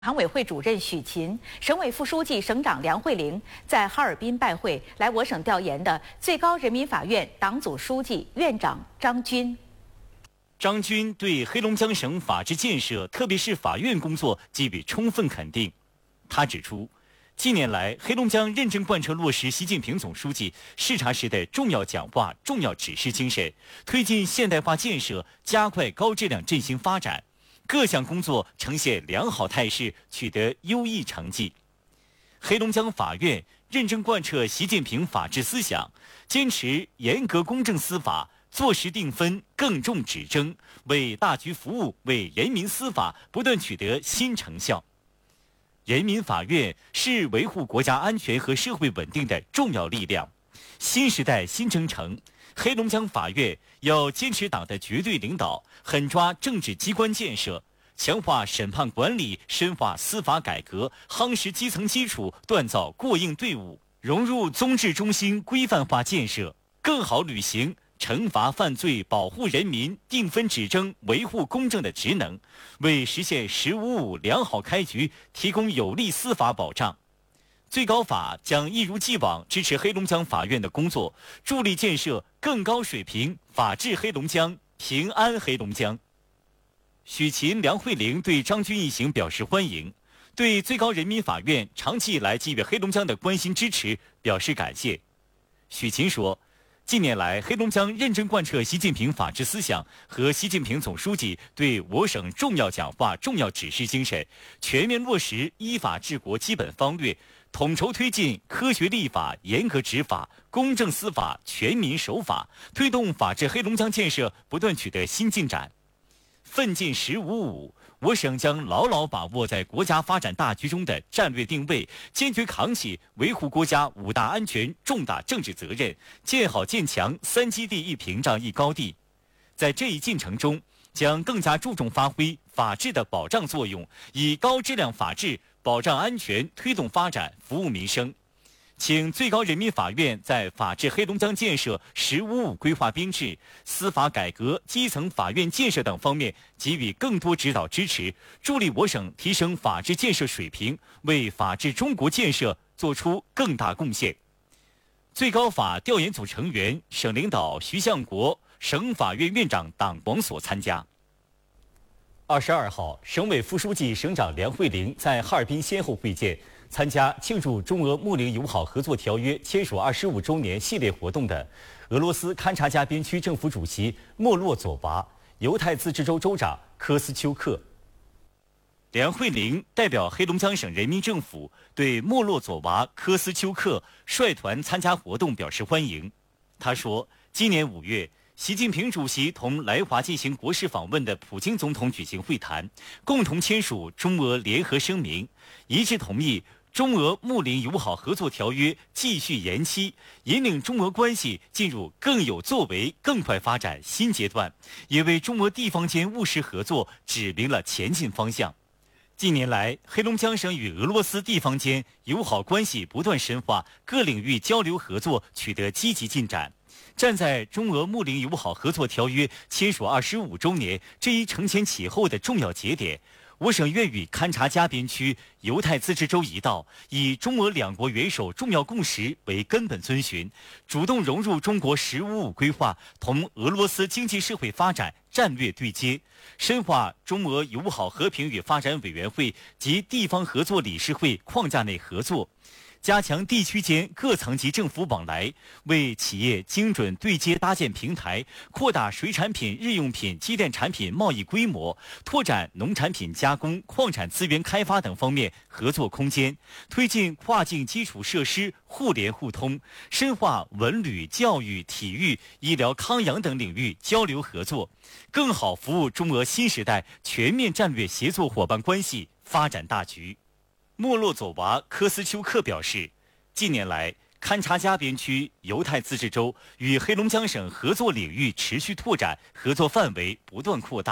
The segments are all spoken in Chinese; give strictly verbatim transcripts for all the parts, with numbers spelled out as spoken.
常委会主任许勤、省委副书记、省长梁慧玲在哈尔滨拜会来我省调研的最高人民法院党组书记、院长张军。 张军对黑龙江省法治建设，特别是法院工作给予充分肯定。他指出，近年来，黑龙江认真贯彻落实习近平总书记视察时的重要讲话、重要指示精神，推进现代化建设，加快高质量振兴发展。各项工作呈现良好态势，取得优异成绩。黑龙江法院认真贯彻习近平法治思想，坚持严格公正司法，做实定分，更重指征，为大局服务，为人民司法不断取得新成效。人民法院是维护国家安全和社会稳定的重要力量。新时代新征程，黑龙江法院要坚持党的绝对领导，狠抓政治机关建设，强化审判管理，深化司法改革，夯实基层基础，锻造过硬队伍，融入宗治中心规范化建设，更好履行惩罚犯罪、保护人民、定分指征、维护公正的职能，为实现“十五五”良好开局提供有力司法保障。最高法将一如既往支持黑龙江法院的工作，助力建设更高水平法治黑龙江、平安黑龙江。许勤、梁慧玲对张军一行表示欢迎，对最高人民法院长期以来给予黑龙江的关心支持表示感谢。许勤说，近年来，黑龙江认真贯彻习近平法治思想和习近平总书记对我省重要讲话、重要指示精神，全面落实依法治国基本方略，统筹推进科学立法、严格执法、公正司法、全民守法，推动法治黑龙江建设不断取得新进展。奋进“十五五”，我省将牢牢把握在国家发展大局中的战略定位，坚决扛起维护国家五大安全重大政治责任，建好建强三基地一屏障一高地。在这一进程中，将更加注重发挥法治的保障作用，以高质量法治保障安全，推动发展，服务民生。请最高人民法院在法治黑龙江建设“十五五”规划编制、司法改革、基层法院建设等方面给予更多指导支持，助力我省提升法治建设水平，为法治中国建设作出更大贡献。最高法调研组成员、省领导徐向国、省法院院长党广所参加。二十二号，省委副书记、省长梁慧玲在哈尔滨先后会见参加庆祝中俄睦邻友好合作条约签署二十五周年系列活动的俄罗斯勘察加边区政府主席莫洛佐娃、犹太自治州州长科斯丘克。梁慧玲代表黑龙江省人民政府对莫洛佐娃、科斯丘克率团参加活动表示欢迎。他说，今年五月，习近平主席同来华进行国事访问的普京总统举行会谈，共同签署中俄联合声明，一致同意中俄睦邻友好合作条约继续延期，引领中俄关系进入更有作为、更快发展新阶段，也为中俄地方间务实合作指明了前进方向。近年来，黑龙江省与俄罗斯地方间友好关系不断深化，各领域交流合作取得积极进展。站在中俄睦邻友好合作条约签署二十五周年这一承前启后的重要节点，我省愿与勘察加边区、犹太自治州一道，以中俄两国元首重要共识为根本遵循，主动融入中国“十五五”规划，同俄罗斯经济社会发展战略对接，深化中俄友好和平与发展委员会及地方合作理事会框架内合作，加强地区间各层级政府往来，为企业精准对接搭建平台，扩大水产品、日用品、机电产品贸易规模，拓展农产品加工、矿产资源开发等方面合作空间，推进跨境基础设施互联互通，深化文旅、教育、体育、医疗、康养等领域交流合作，更好服务中俄新时代全面战略协作伙伴关系发展大局。莫洛佐娃、科斯丘克表示，近年来，勘察加边区、犹太自治州与黑龙江省合作领域持续拓展，合作范围不断扩大。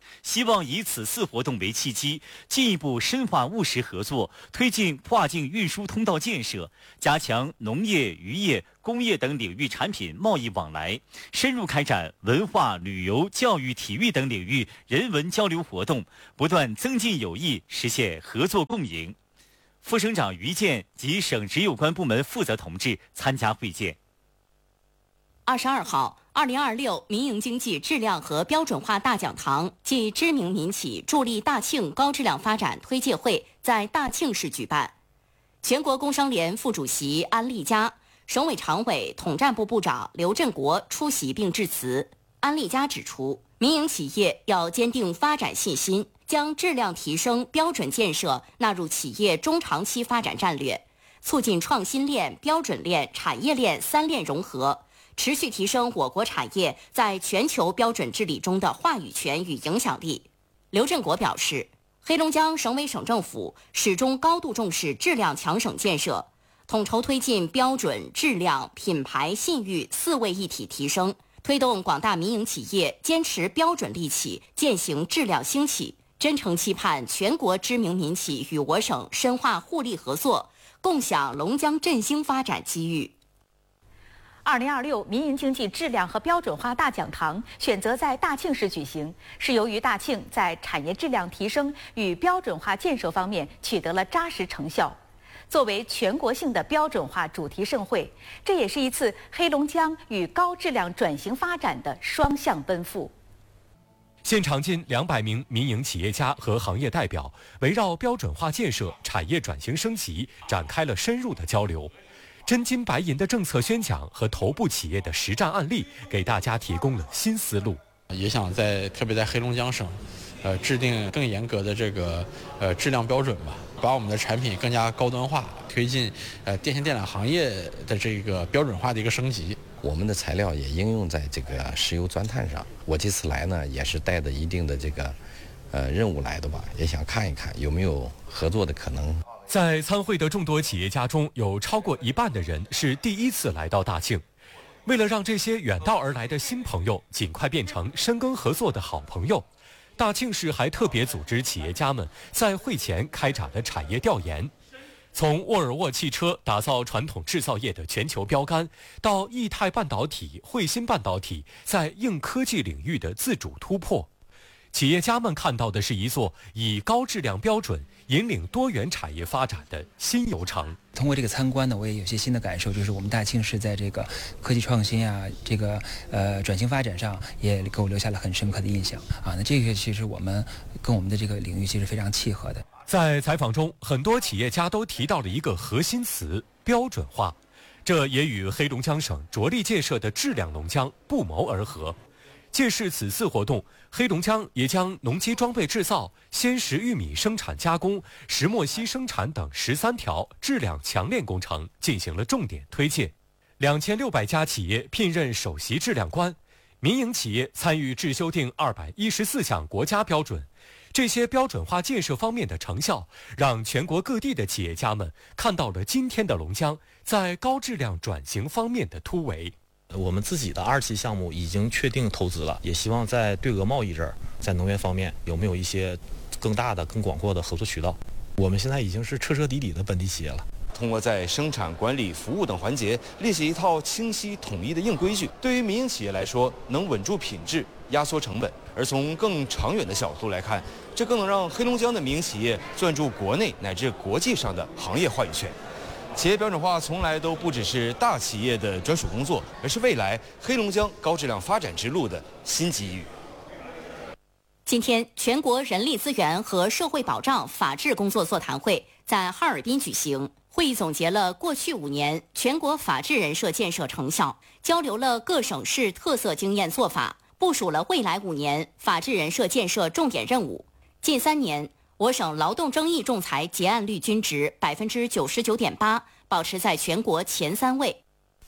希望以此次活动为契机，进一步深化务实合作，推进跨境运输通道建设，加强农业、渔业、工业等领域产品贸易往来，深入开展文化、旅游、教育、体育等领域人文交流活动，不断增进友谊，实现合作共赢。副省长于健及省直有关部门负责同志参加会见。 二十二号，二零二六民营经济质量和标准化大讲堂暨知名民企助力大庆高质量发展推介会在大庆市举办。全国工商联副主席安丽佳、省委常委、统战部部长刘振国出席并致辞。安丽佳指出，民营企业要坚定发展信心，将质量提升标准建设纳入企业中长期发展战略，促进创新链、标准链、产业链三链融合，持续提升我国产业在全球标准治理中的话语权与影响力。刘振国表示，黑龙江省委省政府始终高度重视质量强省建设，统筹推进标准、质量、品牌、信誉四位一体提升，推动广大民营企业坚持标准立起，践行质量兴起。真诚期盼全国知名民企与我省深化互利合作，共享龙江振兴发展机遇。 二零二六民营经济质量和标准化大讲堂选择在大庆市举行，是由于大庆在产业质量提升与标准化建设方面取得了扎实成效。作为全国性的标准化主题盛会，这也是一次黑龙江与高质量转型发展的双向奔赴。 现场近两百名民营企业家和行业代表围绕标准化建设、产业转型升级展开了深入的交流。真金白银的政策宣讲和头部企业的实战案例，给大家提供了新思路。 也想在特别在黑龙江省，呃，制定更严格的这个呃质量标准吧，把我们的产品更加高端化，推进呃电信电缆行业的这个标准化的一个升级。 我们的材料也应用在这个石油钻探上。我这次来呢，也是带着一定的这个呃任务来的吧，也想看一看有没有合作的可能。 在参会的众多企业家中，有超过一半的人是第一次来到大庆。为了让这些远道而来的新朋友尽快变成深耕合作的好朋友，大庆市还特别组织企业家们在会前开展了产业调研。从沃尔沃汽车打造传统制造业的全球标杆，到易泰半导体、汇芯半导体在硬科技领域的自主突破，企业家们看到的是一座以高质量标准引领多元产业发展的新游程。 通过这个参观呢，我也有些新的感受，就是我们大庆市在这个科技创新啊，这个呃转型发展上，也给我留下了很深刻的印象啊。那这个其实我们跟我们的这个领域其实非常契合的。 在采访中，很多企业家都提到了一个核心词：标准化。这也与黑龙江省着力建设的质量龙江不谋而合。借势此次活动，黑龙江也将农机装备制造、鲜食玉米生产加工、石墨烯生产等十三条质量强链工程进行了重点推介。两千六百家企业聘任首席质量官，民营企业参与制修订二百一十四项国家标准。这些标准化建设方面的成效，让全国各地的企业家们看到了今天的龙江在高质量转型方面的突围。 我们自己的二期项目已经确定投资了，也希望在对俄贸易这儿，在能源方面有没有一些更大的、更广阔的合作渠道。我们现在已经是彻彻底底的本地企业了。 通过在生产、管理、服务等环节列写一套清晰统一的硬规矩，对于民营企业来说，能稳住品质、压缩成本；而从更长远的角度来看，这更能让黑龙江的民营企业攥住国内乃至国际上的行业话语权。企业标准化从来都不只是大企业的专属工作，而是未来黑龙江高质量发展之路的新机遇。 今天，全国人力资源和社会保障法治工作座谈会在哈尔滨举行。会议总结了过去五年全国法治人社建设成效，交流了各省市特色经验做法，部署了未来五年法治人社建设重点任务。近三年，我省劳动争议仲裁结案率均值百分之九十九点八，保持在全国前三位。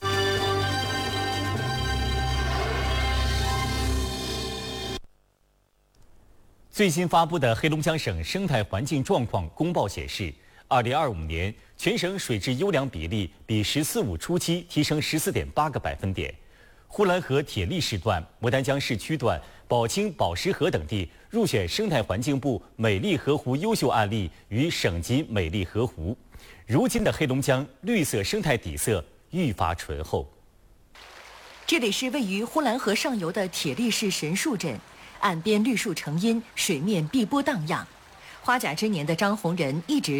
最新发布的黑龙江省生态环境状况公报显示，二零二五年全省水质优良比例比“十四五”初期提升十四点八个百分点， 呼兰河铁力市段、牡丹江市区段、宝清宝石河等地入选生态环境部美丽河湖优秀案例与省级美丽河湖。如今的黑龙江绿色生态底色愈发醇厚。 这里是位于呼兰河上游的铁力市神树镇，岸边绿树成荫，水面碧波荡漾。花甲之年的张洪仁一直